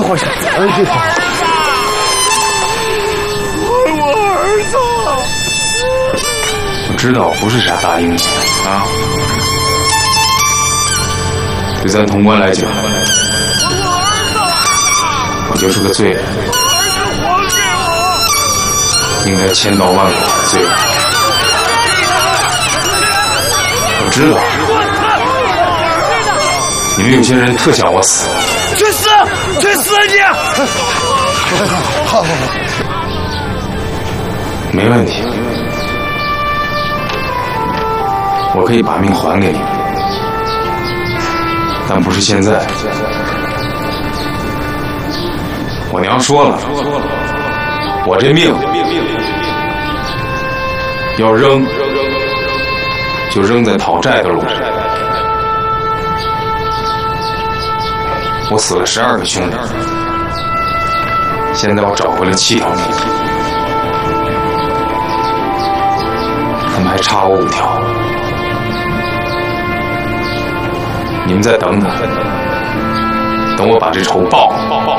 回事？ 我儿子！ 我知道不是啥大英雄啊，对咱潼关来讲，我就是个罪人，应该千刀万剐的罪人。我知道，你们有些人特想我死。 去死！去死你！ 好， 没问题，我可以把命还给你们，但不是现在。我娘说了，我这命要扔，就扔在讨债的路上。我死了12个兄弟，现在我找回了7条命，他们还差我5条。你们再等等，等我把这仇报了。